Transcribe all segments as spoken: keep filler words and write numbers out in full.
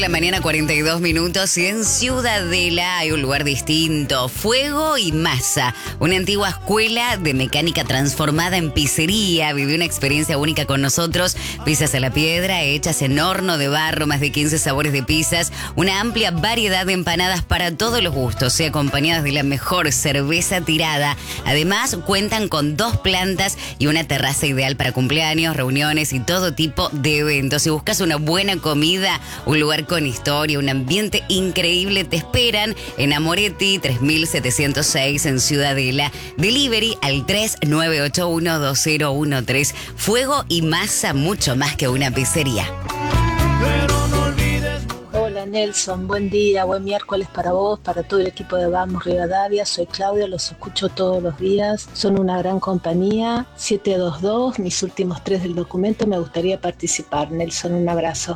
la mañana, cuarenta y dos minutos, y en Ciudadela hay un lugar distinto. Fuego y Masa, una antigua escuela de mecánica transformada en pizzería. Vivió una experiencia única con nosotros. Pizzas a la piedra, hechas en horno de barro, más de quince sabores de pizzas, una amplia variedad de empanadas para todos los gustos, y acompañadas de la mejor cerveza tirada. Además, cuentan con dos plantas y una terraza ideal para cumpleaños, reuniones y todo tipo de eventos. Si buscas una buena comida, un lugar con historia, un ambiente increíble, te esperan en Amoretti tres mil setecientos seis en Ciudadela. Delivery al tres nueve ocho uno dos cero uno tres. Fuego y Masa, mucho más que una pizzería. Hola Nelson, buen día, buen miércoles para vos, para todo el equipo de Vamos Rivadavia. Soy Claudia, los escucho todos los días, son una gran compañía. Siete dos dos, mis últimos tres del documento, me gustaría participar. Nelson, un abrazo.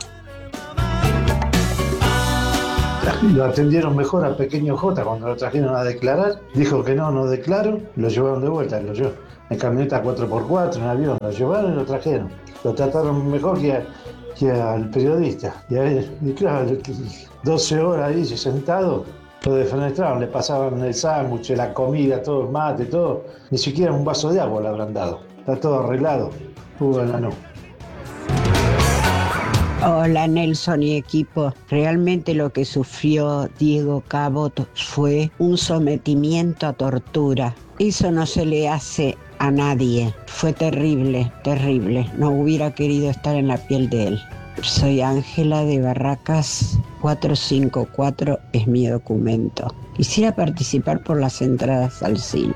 Lo atendieron mejor a Pequeño J cuando lo trajeron a declarar. Dijo que no, no declaro. Lo llevaron de vuelta, lo llevaron en camioneta cuatro por cuatro, en avión. Lo llevaron y lo trajeron. Lo trataron mejor que, a, que al periodista. Y, a él, y claro, doce horas ahí sentado, lo defenestraron. Le pasaban el sándwich, la comida, todo el mate, todo. Ni siquiera un vaso de agua le habrán dado. Está todo arreglado. Hugo Enano. Hola Nelson y equipo, realmente lo que sufrió Diego Cabot fue un sometimiento a tortura. Eso no se le hace a nadie, fue terrible, terrible, no hubiera querido estar en la piel de él. Soy Ángela de Barracas, cuatrocientos cincuenta y cuatro es mi documento. Quisiera participar por las entradas al cine.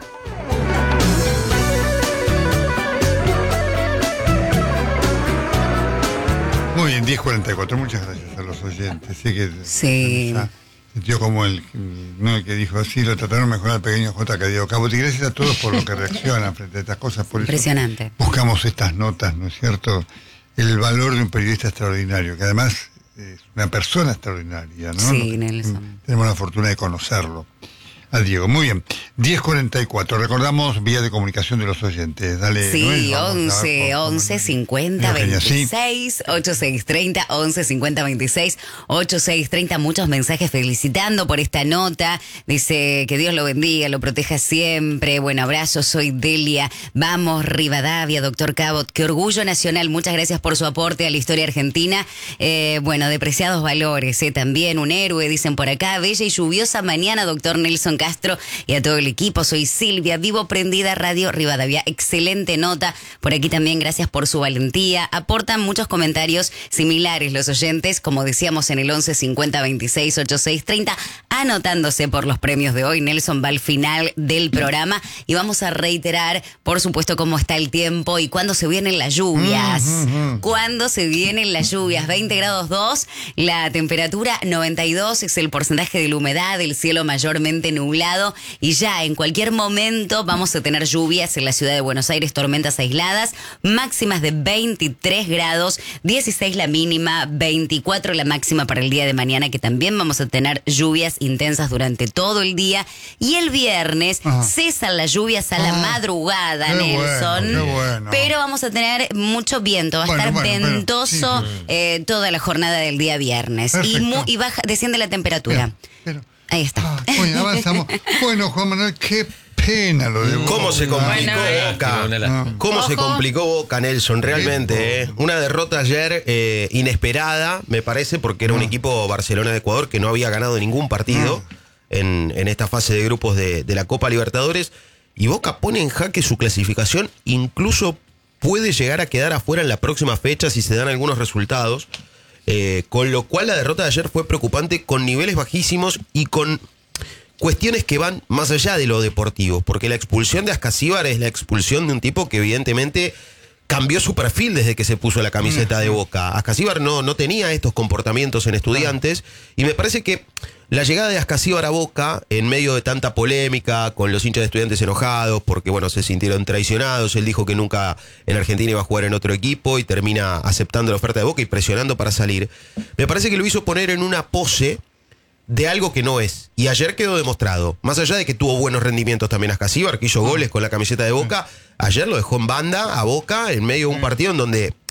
Muy bien, diez cuarenta y cuatro, muchas gracias a los oyentes. Sí, que sí. Sintió como el, no el que dijo así, lo trataron mejor al Pequeño J que a Diego Cabot. Y gracias a todos por lo que reaccionan frente a estas cosas. Por Impresionante. Eso buscamos estas notas, ¿no es cierto? El valor de un periodista extraordinario, que además es una persona extraordinaria, ¿no? Sí, Nelson. Tenemos la fortuna de conocerlo. A Diego, muy bien. diez cuarenta y cuatro, recordamos vía de comunicación de los oyentes. Dale, sí, ¿no? once, once, cincuenta, veintiséis, ochenta y seis treinta, once, cincuenta, veintiséis, ochenta y seis treinta. Muchos mensajes felicitando por esta nota. Dice que Dios lo bendiga, lo proteja siempre. Buen abrazo, soy Delia. Vamos, Rivadavia, doctor Cabot. Qué orgullo nacional. Muchas gracias por su aporte a la historia argentina. Eh, bueno, de preciados valores, eh, también un héroe, dicen por acá. Bella y lluviosa mañana, doctor Nelson Castro, y a todo el equipo. Soy Silvia, vivo prendida, Radio Rivadavia. Excelente nota. Por aquí también, gracias por su valentía. Aportan muchos comentarios similares los oyentes, como decíamos en el once, cincuenta, veintiséis, ochenta y seis treinta, anotándose por los premios de hoy. Nelson va al final del programa y vamos a reiterar, por supuesto, cómo está el tiempo y cuándo se vienen las lluvias. Mm-hmm. Cuándo se vienen las lluvias. veinte grados dos, la temperatura noventa y dos, es el porcentaje de la humedad, el cielo mayormente nublado. Y ya en cualquier momento vamos a tener lluvias en la ciudad de Buenos Aires, tormentas aisladas, máximas de veintitrés grados, dieciséis la mínima, veinticuatro la máxima para el día de mañana, que también vamos a tener lluvias intensas durante todo el día. Y el viernes Ajá. cesan las lluvias a ah, la madrugada, Nelson. Bueno, qué bueno. Pero vamos a tener mucho viento, va a bueno, estar bueno, ventoso pero, sí, eh, toda la jornada del día viernes. Y, mu- y baja, desciende la temperatura. Pero, pero, Ahí está. Ah, bueno, avanzamos. Bueno, Juan Manuel, qué pena lo de Boca. ¿Cómo se complicó bueno, Boca? No. ¿Cómo Ojo. se complicó Boca, Nelson? Realmente, ¿eh? Una derrota ayer eh, inesperada, me parece, porque era no. un equipo Barcelona de Ecuador que no había ganado ningún partido no. en, en esta fase de grupos de, de la Copa Libertadores. Y Boca pone en jaque su clasificación, incluso puede llegar a quedar afuera en la próxima fecha si se dan algunos resultados. Eh, con lo cual la derrota de ayer fue preocupante, con niveles bajísimos y con cuestiones que van más allá de lo deportivo, porque la expulsión de Ascasíbar es la expulsión de un tipo que evidentemente cambió su perfil desde que se puso la camiseta de Boca. Ascasíbar no, no tenía estos comportamientos en Estudiantes, y me parece que la llegada de Ascasíbar a Boca, en medio de tanta polémica, con los hinchas de Estudiantes enojados, porque bueno, se sintieron traicionados, él dijo que nunca en Argentina iba a jugar en otro equipo y termina aceptando la oferta de Boca y presionando para salir, me parece que lo hizo poner en una pose de algo que no es. Y ayer quedó demostrado. Más allá de que tuvo buenos rendimientos también Ascasíbar, que hizo goles con la camiseta de Boca, ayer lo dejó en banda a Boca en medio de un partido en donde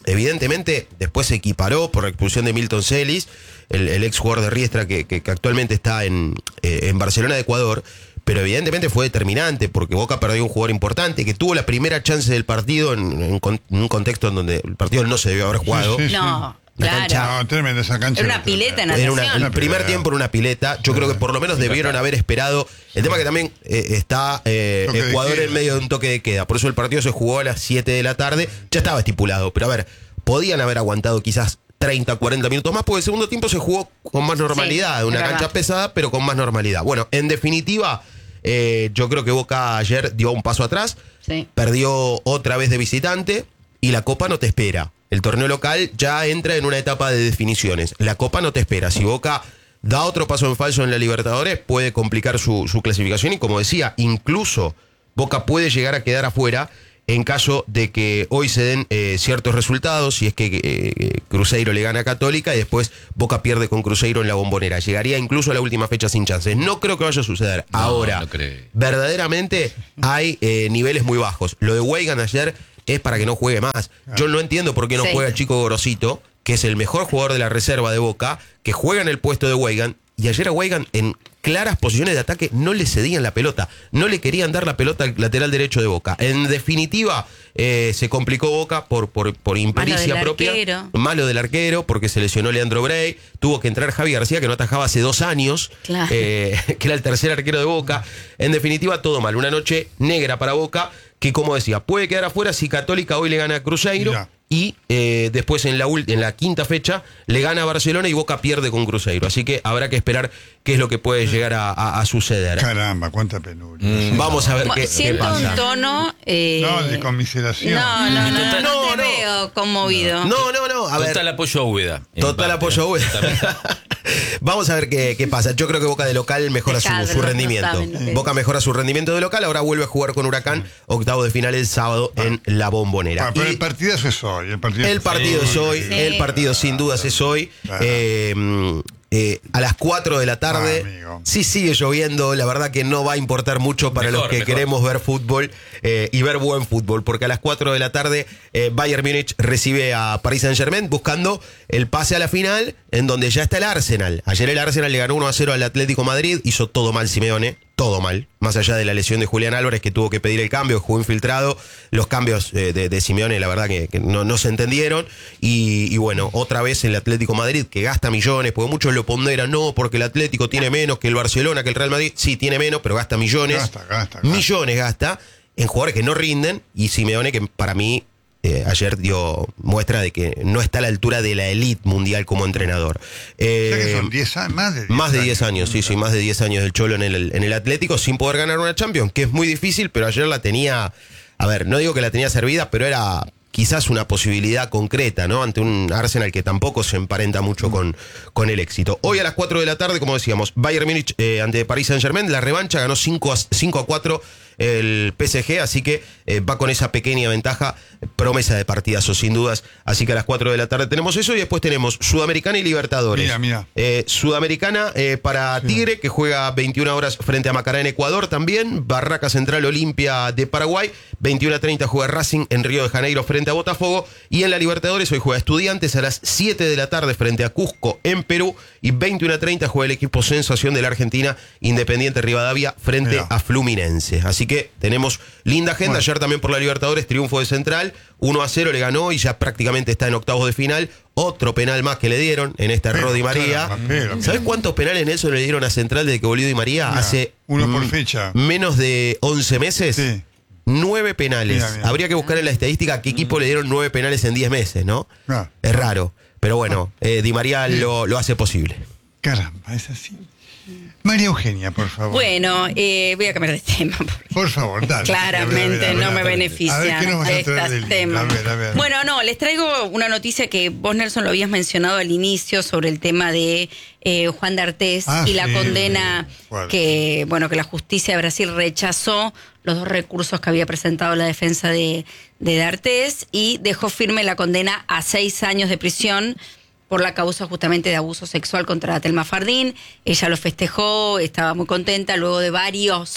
evidentemente después se equiparó por la expulsión de Milton Celis, el, el ex jugador de Riestra que, que, que actualmente está en, eh, en Barcelona de Ecuador, pero evidentemente fue determinante porque Boca perdió un jugador importante que tuvo la primera chance del partido en, en, en un contexto en donde el partido no se debió haber jugado. Sí, sí, sí. No. La Claro. cancha, No, tremenda esa cancha. Era una pileta en era una- natación. el primer tiempo era una pileta. Yo creo que por lo menos debieron haber esperado. El tema que también eh, está eh, Toque de Ecuador queda. en medio de un toque de queda. Por eso el partido se jugó a las siete de la tarde. Ya estaba estipulado. Pero a ver, podían haber aguantado quizás treinta, cuarenta minutos más, porque el segundo tiempo se jugó con más normalidad. Sí, una es cancha verdad. pesada, pero con más normalidad. Bueno, en definitiva, eh, yo creo que Boca ayer dio un paso atrás. Sí. Perdió otra vez de visitante y la Copa no te espera. El torneo local ya entra en una etapa de definiciones. La Copa no te espera. Si Boca da otro paso en falso en la Libertadores, puede complicar su, su clasificación y, como decía, incluso Boca puede llegar a quedar afuera en caso de que hoy se den eh, ciertos resultados, si es que eh, Cruzeiro le gana a Católica y después Boca pierde con Cruzeiro en la Bombonera. Llegaría incluso a la última fecha sin chances. No creo que vaya a suceder. No, Ahora, no creo. verdaderamente hay eh, niveles muy bajos. Lo de Weigand ayer es para que no juegue más. Yo no entiendo por qué no Sí. juega el chico Gorosito, que es el mejor jugador de la reserva de Boca, que juega en el puesto de Weigand, y ayer a Weigand en claras posiciones de ataque no le cedían la pelota, no le querían dar la pelota al lateral derecho de Boca. En definitiva, eh, se complicó Boca por, por, por impericia del propia. arquero. Malo del arquero, porque se lesionó Leandro Bray, tuvo que entrar Javi García, que no atajaba hace dos años, Claro. eh, que era el tercer arquero de Boca. En definitiva, todo mal. Una noche negra para Boca, que, como decía, puede quedar afuera si Católica hoy le gana a Cruzeiro. Ya. Y eh, después en la, ul- en la quinta fecha le gana a Barcelona y Boca pierde con Cruzeiro. Así que habrá que esperar qué es lo que puede llegar a, a- a suceder. Caramba, cuánta penuria. Mm. Vamos a ver qué, qué Siento pasa. un tono. eh, No, de conmiseración. No, no, no, no, Total- no te no, no. veo conmovido. No, no, no. A ver, Total apoyo a Úbeda. total Empate, apoyo a Úbeda. Totalmente. Vamos a ver qué, qué pasa. Yo creo que Boca de local mejora su, Dejadlos, su no rendimiento. saben lo que Boca es. mejora su rendimiento de local. Ahora vuelve a jugar con Huracán. Octavo de final el sábado en la Bombonera. Ah, pero Y- el partidazo es hoy. El partido, El partido es hoy, Sí. el partido sin dudas es hoy. Claro. Eh, mm, eh, a las cuatro de la tarde. Ah, amigo. Si sigue lloviendo, la verdad que no va a importar mucho para Mejor, los que mejor. queremos ver fútbol eh, y ver buen fútbol, porque a las cuatro de la tarde eh, Bayern Múnich recibe a Paris Saint-Germain buscando el pase a la final, en donde ya está el Arsenal. Ayer el Arsenal le ganó uno a cero al Atlético Madrid, hizo todo mal Simeone. Todo mal, más allá de la lesión de Julián Álvarez, que tuvo que pedir el cambio, jugó infiltrado. Los cambios eh, de, de Simeone, la verdad que, que no, no se entendieron. Y, y bueno, otra vez el Atlético Madrid, que gasta millones, porque muchos lo ponderan, no, porque el Atlético tiene menos que el Barcelona, que el Real Madrid. Sí, tiene menos, pero gasta millones. Gasta, gasta, gasta. Millones gasta en jugadores que no rinden. Y Simeone, que para mí eh, ayer dio muestra de que no está a la altura de la elite mundial como entrenador. Eh, O sea que son diez años, más de diez más de diez años, sí, sí, más de diez años del Cholo en el, en el Atlético sin poder ganar una Champions, que es muy difícil, pero ayer la tenía, a ver, no digo que la tenía servida, pero era quizás una posibilidad concreta, ¿no? Ante un Arsenal que tampoco se emparenta mucho con, con el éxito. Hoy a las cuatro de la tarde, como decíamos, Bayern Múnich eh, ante Paris Saint-Germain, la revancha ganó cinco a cuatro el P S G, así que eh, va con esa pequeña ventaja, promesa de partidazo sin dudas, así que a las cuatro de la tarde tenemos eso y después tenemos Sudamericana y Libertadores. Mira, mira. Eh, Sudamericana eh, para Tigre, que juega veintiuna horas frente a Macará en Ecuador también. Barraca Central Olimpia de Paraguay. veintiuna treinta juega Racing en Río de Janeiro frente a Botafogo. Y en la Libertadores hoy juega Estudiantes a las siete de la tarde frente a Cusco en Perú. Y veintiuna treinta juega el equipo sensación de la Argentina, Independiente Rivadavia, frente Mirá. a Fluminense. Así que tenemos linda agenda. Bueno. Ayer también por la Libertadores, triunfo de Central. uno a cero le ganó y ya prácticamente está en octavos de final. Otro penal más que le dieron en esta Pero, Rodi María. caramba, pero, ¿Sabes cuántos penales Nelson le dieron a Central desde que volvió Di María? Mira, Hace uno por mm, fecha. menos de once meses. Sí. Nueve penales. Mira, mira. Habría que buscar en la estadística a qué equipo le dieron nueve penales en diez meses, ¿no? Ah. Es raro. Pero bueno, eh, Di María lo, lo hace posible. Caramba, es así. María Eugenia, por favor. Bueno, eh, voy a cambiar de tema. porque Por favor, dale. Claramente A ver, a ver, a ver, no a me ver. benefician A ver, ¿qué nos vas a traer estos de lindo? temas. A ver, a ver. Bueno, no, les traigo una noticia que vos, Nelson, lo habías mencionado al inicio sobre el tema de eh, Juan D'Artés Ah, y la sí, condena fuerte. que, bueno, que la justicia de Brasil rechazó los dos recursos que había presentado la defensa de, de D'Artés y dejó firme la condena a seis años de prisión por la causa justamente de abuso sexual contra Telma Fardín. Ella lo festejó, estaba muy contenta luego de varios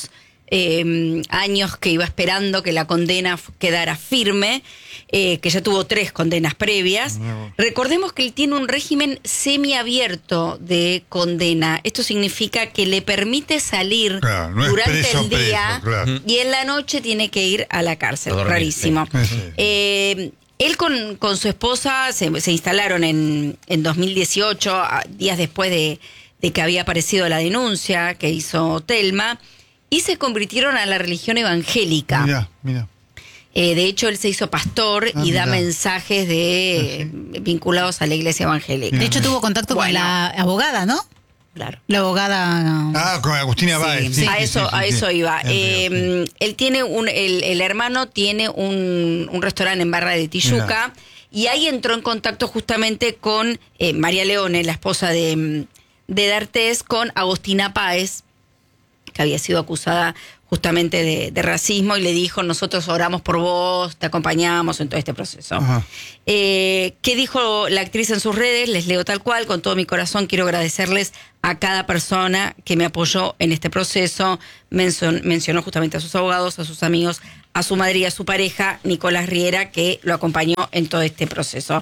eh, años que iba esperando que la condena f- quedara firme, eh, que ya tuvo tres condenas previas. No. Recordemos que él tiene un régimen semiabierto de condena. Esto significa que le permite salir Claro, no es durante preso, el día preso, claro. y en la noche tiene que ir a la cárcel. A dormir, Rarísimo. sí. Sí. Eh, él con, con su esposa se, se instalaron en, en dos mil dieciocho, a- días después de, de que había aparecido la denuncia que hizo Telma, y se convirtieron a la religión evangélica. Mira, mira. Eh, de hecho, él se hizo pastor Ah, y da mirá. mensajes de eh, vinculados a la iglesia evangélica. De hecho, tuvo contacto Bueno. con la abogada, ¿no? Claro. La abogada... Ah, con Agustina Sí, Báez. sí, a eso, sí, a sí, eso sí. iba. Entiendo, Eh, sí. él tiene un, el, el hermano tiene un, un restaurante en Barra de Tijuca y ahí entró en contacto justamente con eh, María Leone, la esposa de, de D'Artés, con Agustina Páez, que había sido acusada justamente de, de racismo, y le dijo: nosotros oramos por vos, te acompañamos en todo este proceso. Ajá. Eh, ¿Qué dijo la actriz en sus redes? Les leo tal cual: con todo mi corazón quiero agradecerles a cada persona que me apoyó en este proceso. Mencionó, mencionó justamente a sus abogados, a sus amigos, a su madre y a su pareja, Nicolás Riera, que lo acompañó en todo este proceso.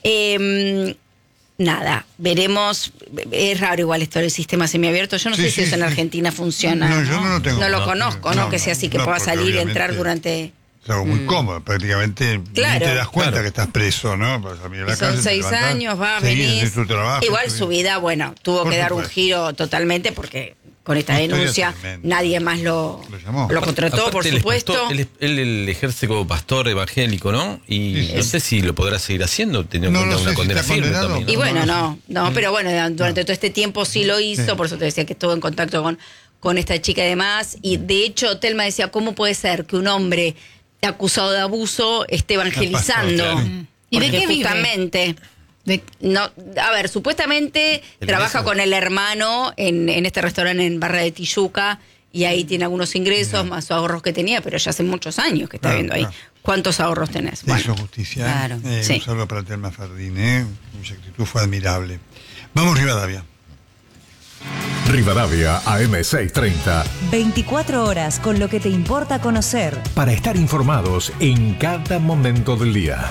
Eh, Nada, veremos. Es raro igual esto del sistema semiabierto. Yo no Sí, sé sí, si eso en sí. Argentina funciona. No, yo no lo tengo. No lo No, conozco, ¿no? no, Que sea así, que no, pueda porque salir y obviamente entrar durante... Es algo muy cómodo, prácticamente Claro. ni te das cuenta Claro. que estás preso, ¿no? Vas a mirar la Y son cárcel, te seis levantás, años, va a seguís, venir. haces tu trabajo, Igual tu su vida. vida, bueno, tuvo Por que dar un supuesto. giro totalmente porque con esta Una historia denuncia tremenda. nadie más lo, Lo llamó. lo contrató, Aparte, por él es supuesto. pastor, él, es- él- él ejerce como pastor evangélico, ¿no? Y Sí, sí. no sé si lo podrá seguir haciendo, teniendo No en lo cuenta sé una si condena está firme condenado. también. Y ¿no? bueno, no no, no, pero bueno, durante No. todo este tiempo sí lo hizo, Sí. por eso te decía que estuvo en contacto con, con esta chica y demás. Y de hecho, Telma decía: ¿cómo puede ser que un hombre acusado de abuso esté evangelizando? Claro. ¿Y de Porque qué vive? justamente, De- no, a ver, supuestamente El trabaja ingreso. con el hermano en, en este restaurante en Barra de Tijuca y ahí tiene algunos ingresos más ahorros que tenía, pero ya hace muchos años que está Claro, viendo ahí. claro. ¿Cuántos ahorros tenés? Se hizo justicia. claro, Eh, sí. Un saludo para Telma Fardín, ¿eh? Cuya actitud fue admirable. Vamos, Rivadavia. Rivadavia A M seiscientos treinta. veinticuatro horas con lo que te importa conocer. Para estar informados en cada momento del día.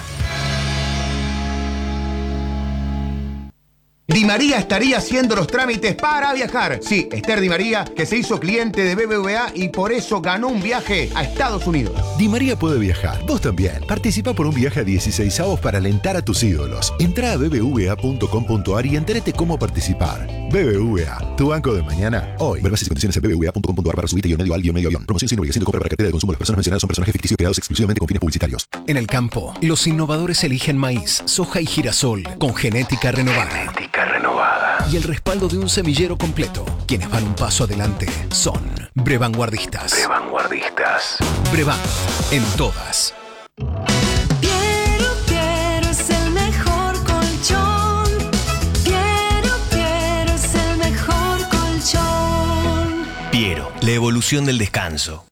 Di María estaría haciendo los trámites para viajar. Sí, Esther Di María, que se hizo cliente de B B V A y por eso ganó un viaje a Estados Unidos. Di María puede viajar. Vos también. Participa por un viaje a dieciséis avos para alentar a tus ídolos. Entrá a b b v a punto com punto a r y entérate cómo participar. B B V A, tu banco de mañana, hoy. Ver bases y condiciones en b b v a punto com punto a r para subirte guión medio al guión medio avión. Promoción sin obligación de compra para cartera de consumo. Las personas mencionadas son personajes ficticios creados exclusivamente con fines publicitarios. En el campo, los innovadores eligen maíz, soja y girasol con genética renovada. Genética renovada. Y el respaldo de un semillero completo. Quienes van un paso adelante son Brevanguardistas. Vanguardistas. Brevan, en todas. Piero, Piero es el mejor colchón. Piero, Piero es el mejor colchón. Piero, la evolución del descanso.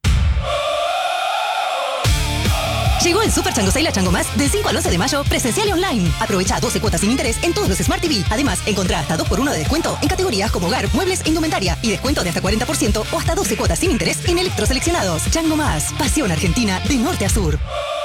Llegó el Super Chango Sale a Chango Más del cinco al once de mayo, presencial y online. Aprovecha doce cuotas sin interés en todos los Smart T V. Además, encontrá hasta dos por uno de descuento en categorías como hogar, muebles e indumentaria. Y descuento de hasta cuarenta por ciento o hasta doce cuotas sin interés en electroseleccionados. Chango Más, pasión argentina de norte a sur.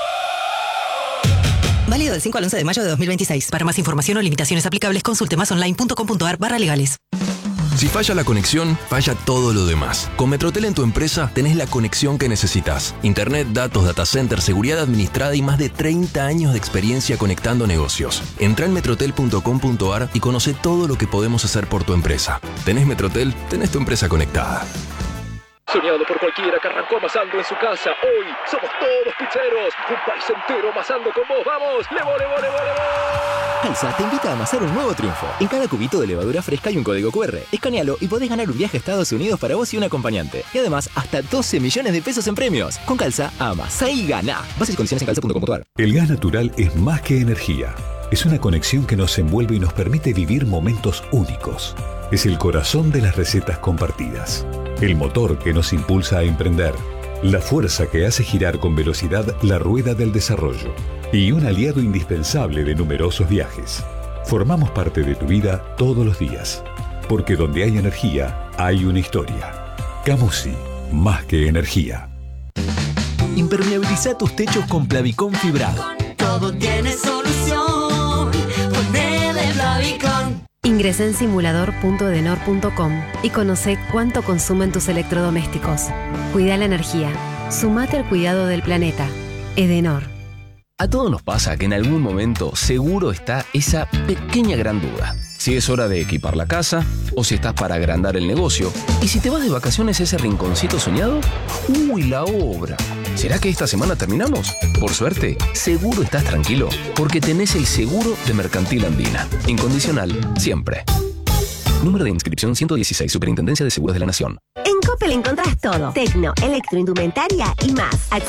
Válido del cinco al once de mayo de dos mil veintiséis. Para más información o limitaciones aplicables, consulte más online punto com punto a r barra legales. Si falla la conexión, falla todo lo demás. Con Metrotel en tu empresa tenés la conexión que necesitas. Internet, datos, data center, seguridad administrada y más de treinta años de experiencia conectando negocios. Entrá en metrotel punto com punto a r y conoce todo lo que podemos hacer por tu empresa. ¿Tenés Metrotel? Tenés tu empresa conectada. Soñado por cualquiera que arrancó amasando en su casa. Hoy somos todos pizzeros. Un país entero amasando con vos. ¡Vamos! ¡Levo, levo, levo, levo! Alsa te invita a amasar un nuevo triunfo. En cada cubito de levadura fresca hay un código cu erre. Escanealo y podés ganar un viaje a Estados Unidos para vos y un acompañante. Y además, hasta doce millones de pesos en premios. Con Calza, amasá y gana. Bases y condiciones en calza punto com punto a r. El gas natural es más que energía. Es una conexión que nos envuelve y nos permite vivir momentos únicos. Es el corazón de las recetas compartidas. El motor que nos impulsa a emprender. La fuerza que hace girar con velocidad la rueda del desarrollo. Y un aliado indispensable de numerosos viajes. Formamos parte de tu vida todos los días. Porque donde hay energía, hay una historia. Camusi, más que energía. Impermeabiliza tus techos con Plavicón fibrado. Todo tiene solución. Ponele Plavicón. Ingresa en simulador punto edenor punto com y conoce cuánto consumen tus electrodomésticos. Cuida la energía. Sumate al cuidado del planeta. Edenor. A todos nos pasa que en algún momento seguro está esa pequeña gran duda. Si es hora de equipar la casa o si estás para agrandar el negocio. Y si te vas de vacaciones a ese rinconcito soñado, ¡uy, la obra! ¿Será que esta semana terminamos? Por suerte, seguro estás tranquilo porque tenés el seguro de Mercantil Andina. Incondicional, siempre. Número de inscripción ciento dieciséis, Superintendencia de Seguros de la Nación. En Coppel encontrás todo. Tecno, electroindumentaria y más.